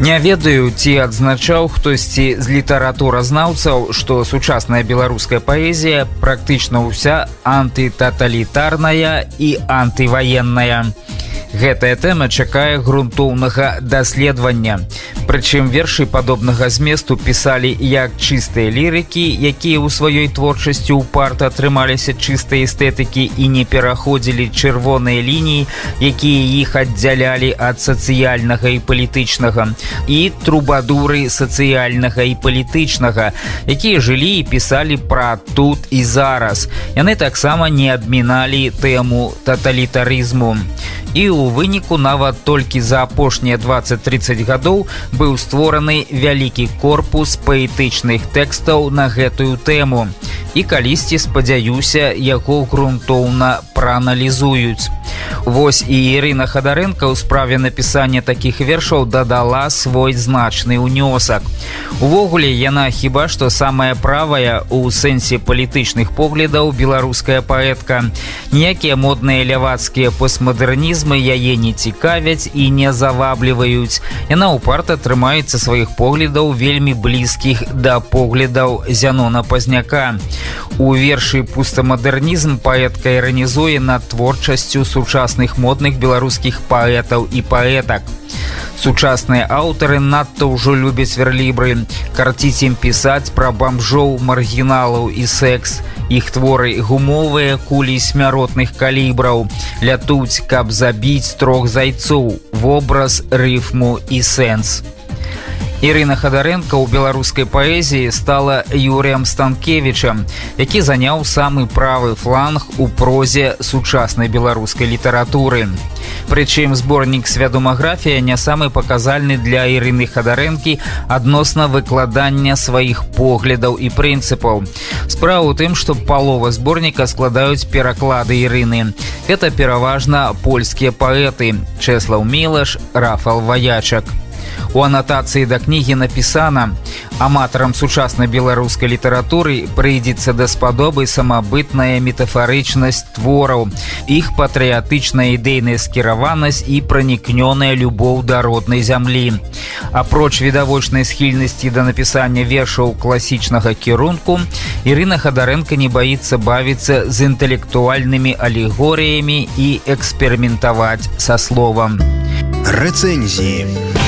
Не ведаю, ці адзначаў хтосьці з літаратуразнаўцаў, што сучасная беларуская паэзія практычна ўся антытаталітарная і антываенная. Гэтая тэма чакае грунтоўнага даследавання. Прычым вершы падобнага зместу пісалі як чыстыя лірыкі, якія ў сваёй творчасці ўпарта трымаліся чыстай эстэтыкі і не пераходзілі чырвоныя лініі, якія іх аддзялялі ад сацыяльнага і палітычнага, і трубадуры сацыяльнага і палітычнага, якія жылі і пісалі пра тут і зараз. Яны таксама не адміналі тэму таталітарызму. І ў выніку нават толькі за апошнія 20-30 гадоў быў створаны вялікі корпус паэтычных тэкстаў на гэтую тэму. І калісьці, спадзяюся, яго грунтоўна прааналізуюць. Вось і Ірына Хадарэнка ў справе напісання такіх вершаў дадала свой значны ўнёсак. Увогуле, яна хіба што самая правая ў сэнсе палітычных поглядаў беларуская паэтка. Ніякія модныя лявацкія постмадэрнізмы яе не цікавяць і не завабліваюць. Яна ўпарта трымаецца сваіх поглядаў вельмі блізкіх да поглядаў Зянона Пазняка. У вершы «Пустамадэрнізм» паэтка іранізуе над творчасцю сучасных модных беларускіх паэтаў і паэтак. Сучасныя аўтары надта ўжо любяць верлібры, карціць ім пісаць пра бамжоў, маргіналаў і секс. Іх творы гумовыя кулі смяротных калібраў, лятуць, каб забіць 3 зайцоў, вобраз, рыфму і сэнс. Ірына Хадарэнка ў беларускай паэзіі стала Юрыем Станкевічам, які заняў самы правы фланг у прозе сучаснай беларускай літаратуры. Прычым зборнік «Свядомаграфія» не самы паказальны для Ірыны Хадарэнкі адносна выкладання сваіх поглядаў і прынцыпаў. Справа ў тым, што палова зборніка складаюць пераклады Ірыны. Гэта пераважна польскія паэты Чэслаў Мілаш, Рафал Ваячак. У анатацыі да кнігі напісана: аматарам сучаснай беларускай літаратуры прыйдзецца даспадобы самабытная метафарычнасць твораў, іх патрыятычная ідэйная скіраванасць і пранікнёная любоў да роднай зямлі. Апроч відавочнай схільнасці да напісання вершаў класічнага кірунку, Ірына Хадарэнка не баіцца бавіцца з інтэлектуальнымі алегорыямі і эксперыментаваць са словам. Рэцэнзіі.